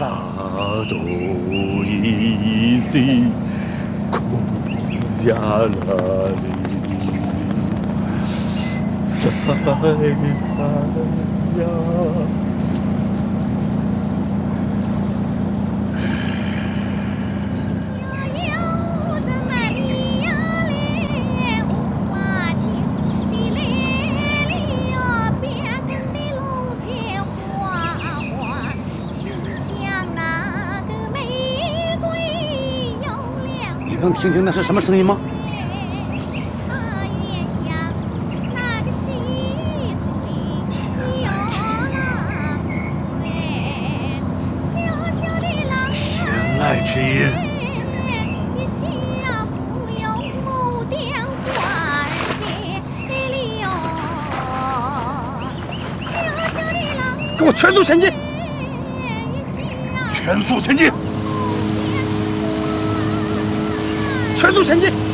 子。 都已经空下了你，呀。 你能听清那是什么声音吗？ 天籁之音。 给我全速前进！ 全速前进！ 全速前进！